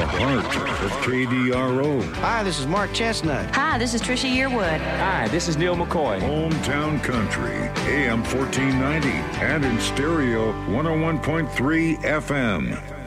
heart of KDRO. Hi, this is Mark Chestnut. Hi, this is Trisha Yearwood. Hi, this is Neil McCoy. Hometown Country, AM 1490, and in stereo 101.3 FM.